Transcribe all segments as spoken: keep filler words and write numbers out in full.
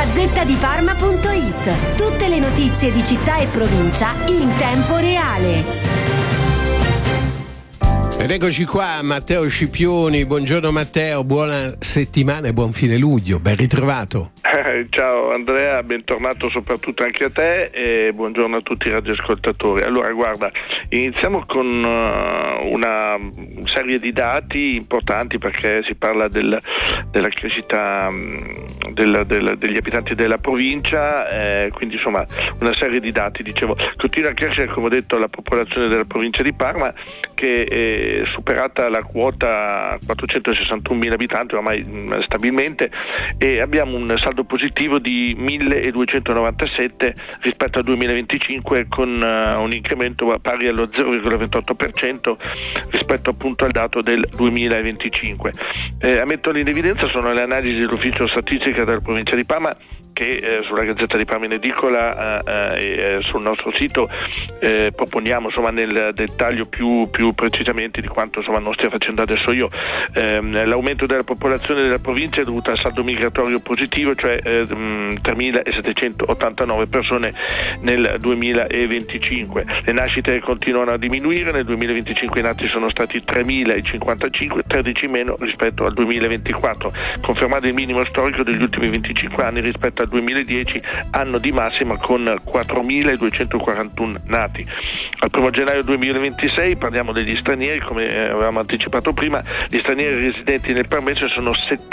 Gazzetta di Parma punto it. Tutte le notizie di città e provincia in tempo reale. Ed eccoci qua, Matteo Scipioni. Buongiorno Matteo, buona settimana e buon fine luglio, ben ritrovato. Eh, ciao Andrea, bentornato soprattutto anche a te e buongiorno a tutti i radioascoltatori. Allora guarda, iniziamo con uh, una serie di dati importanti perché si parla del, della crescita um, del, del, degli abitanti della provincia, eh, quindi insomma una serie di dati, dicevo, continua a crescere come ho detto la popolazione della provincia di Parma che è superata la quota quattrocentosessantunomila abitanti ormai mh, stabilmente, e abbiamo un saldo positivo di milleduecentonovantasette rispetto al duemilaventicinque con uh, un incremento pari allo zero virgola ventotto per cento rispetto appunto al dato del duemilaventicinque. Eh, a metterlo in evidenza sono le analisi dell'ufficio statistica della provincia di Parma che eh, sulla Gazzetta di Parma in edicola eh, e eh, sul nostro sito eh, proponiamo insomma nel dettaglio più, più precisamente di quanto insomma non stia facendo adesso io. Eh, l'aumento della popolazione della provincia è dovuto al saldo migratorio positivo, cioè eh, tremilasettecentottantanove persone nel duemilaventicinque. Le nascite continuano a diminuire, nel duemilaventicinque i nati sono stati tremilacinquantacinque, tredici meno rispetto al duemilaventiquattro, confermando il minimo storico degli ultimi venticinque anni rispetto al duemiladieci, anno di massima con quattromiladuecentoquarantuno nati. Al primo gennaio duemilaventisei parliamo degli stranieri, come avevamo anticipato prima, gli stranieri residenti nel Parmense sono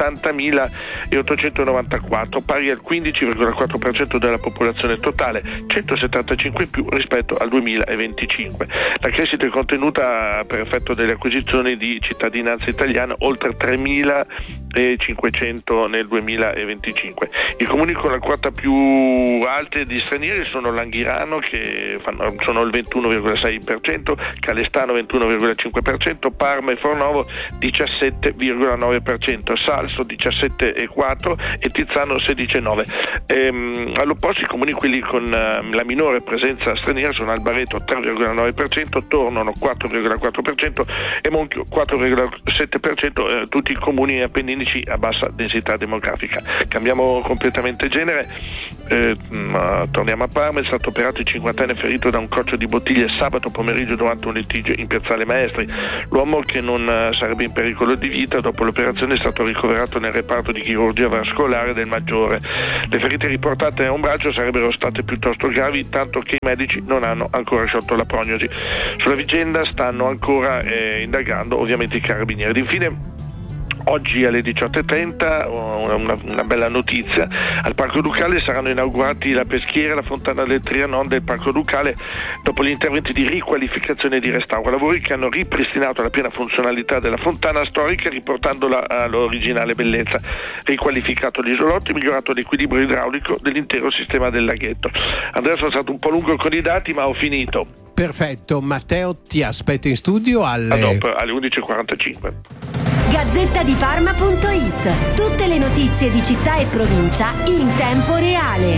settantamilaottocentonovantaquattro, pari al quindici virgola quattro per cento della popolazione totale, centosettantacinque in più rispetto al duemilaventicinque. La crescita è contenuta per effetto delle acquisizioni di cittadinanza italiana, oltre tremilacinquecento nel duemilaventicinque. I comuni con la quota più alta di stranieri sono Langhirano che fanno, sono il ventuno virgola sei per cento, Calestano ventuno virgola cinque per cento, Parma e Fornovo diciassette virgola nove per cento, Salso diciassette virgola quattro per cento e Tizzano sedici virgola nove per cento. Ehm, all'opposto i comuni quelli con uh, la minore presenza straniera sono Albareto tre virgola nove per cento, Tornono quattro virgola quattro per cento e Monchio quattro virgola sette per cento, eh, tutti i comuni appenninici a bassa densità demografica. Cambiamo completamente genere, eh, ma torniamo a Parma. È stato operato il cinquantenne ferito da un coccio di bottiglie sabato pomeriggio durante un litigio in Piazzale Maestri. L'uomo, che non uh, sarebbe in pericolo di vita, dopo l'operazione è stato ricoverato nel reparto di chirurgia vascolare del Maggiore. Le ferite riportate a un braccio sarebbero state piuttosto gravi, tanto che i medici non hanno ancora sciolto la prognosi. Sulla vicenda stanno ancora eh, indagando ovviamente i carabinieri. Ed infine, oggi alle diciotto e trenta una, una, una bella notizia: al Parco Ducale saranno inaugurati la peschiera e la fontana del Trianon del Parco Ducale dopo gli interventi di riqualificazione e di restauro, lavori che hanno ripristinato la piena funzionalità della fontana storica riportandola all'originale bellezza, riqualificato gli isolotti, migliorato l'equilibrio idraulico dell'intero sistema del laghetto. Andrea, sono stato un po' lungo con i dati ma ho finito. Perfetto, Matteo, ti aspetto in studio alle, a dopo, alle undici e quarantacinque. Gazzetta di Parma punto it. Tutte le notizie di città e provincia in tempo reale.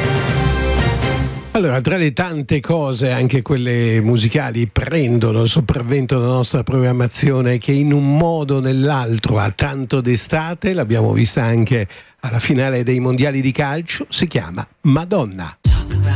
Allora, tra le tante cose, anche quelle musicali, prendono il sopravvento della nostra programmazione, che in un modo o nell'altro ha tanto d'estate, l'abbiamo vista anche alla finale dei mondiali di calcio, si chiama Madonna.